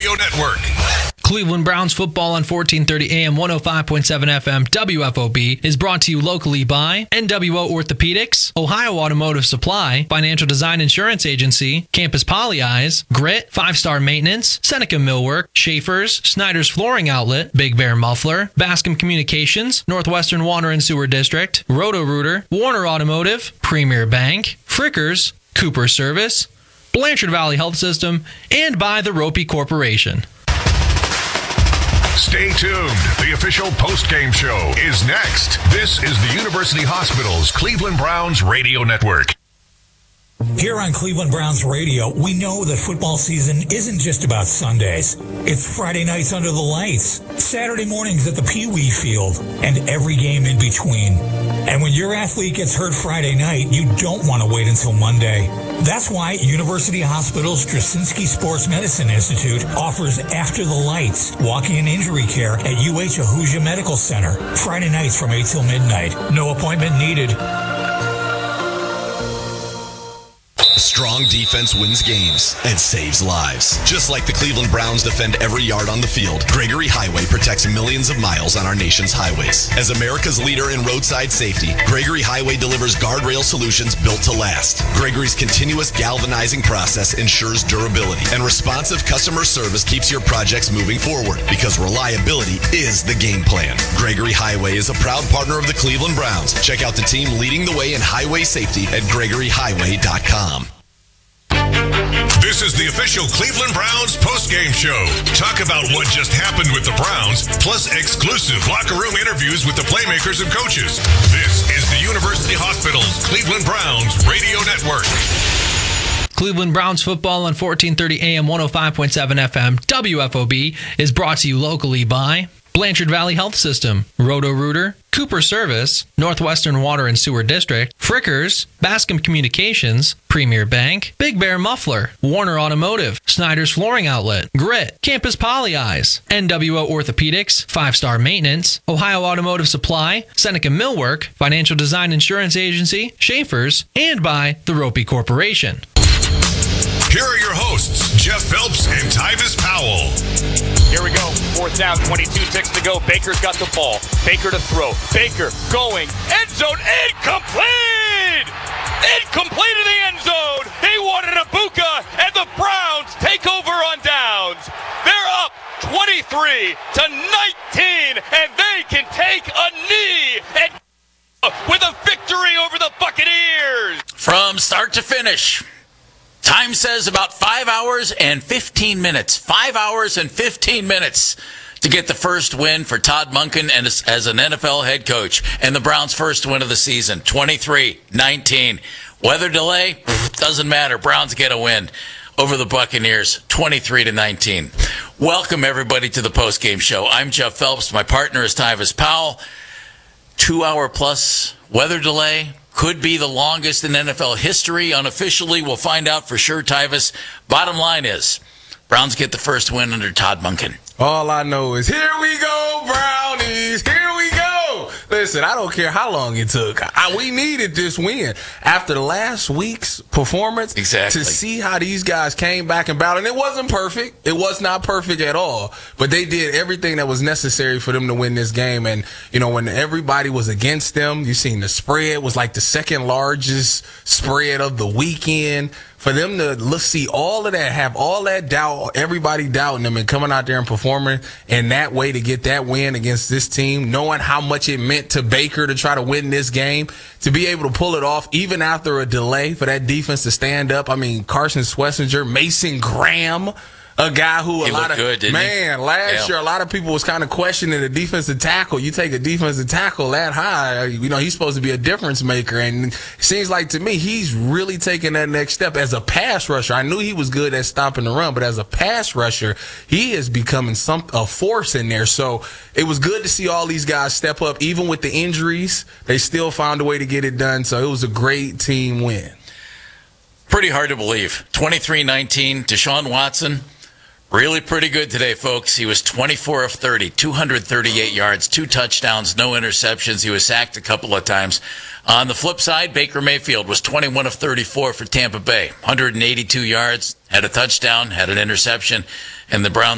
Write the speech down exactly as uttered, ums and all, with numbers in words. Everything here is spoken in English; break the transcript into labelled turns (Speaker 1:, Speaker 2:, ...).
Speaker 1: Radio Network.
Speaker 2: Cleveland Browns football on fourteen thirty A M, one oh five point seven F M, W F O B is brought to you locally by N W O Orthopedics, Ohio Automotive Supply, Financial Design Insurance Agency, Campus Poly Eyes, Grit, Five Star Maintenance, Seneca Millwork, Schaefer's, Snyder's Flooring Outlet, Big Bear Muffler, Bascom Communications, Northwestern Water and Sewer District, Roto-Rooter, Warner Automotive, Premier Bank, Frickers, Cooper Service, Blanchard Valley Health System, and by the Ropey Corporation.
Speaker 1: Stay tuned. The official post-game show is next. This is the University Hospital's Cleveland Browns Radio Network.
Speaker 3: Here on Cleveland Browns Radio, we know that football season isn't just about Sundays. It's Friday nights under the lights, Saturday mornings at the Pee Wee Field, and every game in between. And when your athlete gets hurt Friday night, you don't want to wait until Monday. That's why University Hospital's Straczynski Sports Medicine Institute offers After the Lights, walking and injury care at U H Ahuja Medical Center. Friday nights from eight till midnight. No appointment needed.
Speaker 4: Strong defense wins games and saves lives. Just like the Cleveland Browns defend every yard on the field, Gregory Highway protects millions of miles on our nation's highways. As America's leader in roadside safety, Gregory Highway delivers guardrail solutions built to last. Gregory's continuous galvanizing process ensures durability, and responsive customer service keeps your projects moving forward, because reliability is the game plan. Gregory Highway is a proud partner of the Cleveland Browns. Check out the team leading the way in highway safety at gregory highway dot com.
Speaker 1: This is the official Cleveland Browns postgame show. Talk about what just happened with the Browns, plus exclusive locker room interviews with the playmakers and coaches. This is the University Hospital's Cleveland Browns Radio Network.
Speaker 2: Cleveland Browns football on fourteen thirty A M, one oh five point seven F M, W F O B is brought to you locally by Blanchard Valley Health System, Roto-Rooter, Cooper Service, Northwestern Water and Sewer District, Frickers, Bascom Communications, Premier Bank, Big Bear Muffler, Warner Automotive, Snyder's Flooring Outlet, Grit, Campus Poly Eyes, N W O Orthopedics, Five Star Maintenance, Ohio Automotive Supply, Seneca Millwork, Financial Design Insurance Agency, Schaefer's, and by the Ropey Corporation.
Speaker 1: Here are your hosts, Jeff Phelps and Tyvis Powell.
Speaker 5: Here we go. Fourth down, twenty-two ticks to go. Baker's got the ball. Baker to throw. Baker going. End zone. Incomplete! Incomplete in the end zone. He wanted a Buka, and the Browns take over on downs. They're up twenty-three to nineteen, and they can take a knee and with a victory over the Buccaneers.
Speaker 6: From start to finish, time says about five hours and fifteen minutes. Five hours and fifteen minutes to get the first win for Todd Monken and as, as an N F L head coach. And the Browns' first win of the season, twenty-three nineteen. Weather delay, doesn't matter. Browns get a win over the Buccaneers, twenty-three to nineteen. Welcome, everybody, to the postgame show. I'm Jeff Phelps. My partner is Tyvis Powell. Two-hour-plus weather delay. Could be the longest in N F L history. Unofficially, we'll find out for sure, Tyvis. Bottom line is, Browns get the first win under Todd Monken.
Speaker 7: All I know is, here we go, Brownies. Here we go. Listen, I don't care how long it took. I, we needed this win. After last week's performance,
Speaker 6: exactly,
Speaker 7: to see how these guys came back and battled. And it wasn't perfect. It was not perfect at all. But they did everything that was necessary for them to win this game. And, you know, when everybody was against them, you seen the spread was like the second largest spread of the weekend. For them to look, see all of that, have all that doubt, everybody doubting them and coming out there and performing in that way to get that win against this team, knowing how much it meant to Baker to try to win this game, to be able to pull it off even after a delay for that defense to stand up. I mean, Carson Schlesinger, Mason Graham, a guy who
Speaker 6: he
Speaker 7: a lot of
Speaker 6: good, didn't
Speaker 7: man
Speaker 6: he?
Speaker 7: last
Speaker 6: yeah.
Speaker 7: year a lot of people was kind of questioning the defensive tackle. You take a defensive tackle that high, you know, he's supposed to be a difference maker, and it seems like to me he's really taking that next step as a pass rusher. I knew he was good at stopping the run, but as a pass rusher, he is becoming some a force in there. So it was good to see all these guys step up, even with the injuries. They still found a way to get it done. So it was a great team win.
Speaker 6: Pretty hard to believe. twenty-three nineteen, Deshaun Watson. Really pretty good today, folks. He was twenty-four of thirty, two hundred thirty-eight yards, two touchdowns, no interceptions. He was sacked a couple of times. On the flip side, Baker Mayfield was twenty-one of thirty-four for Tampa Bay, one hundred eighty-two yards, had a touchdown, had an interception, and the Browns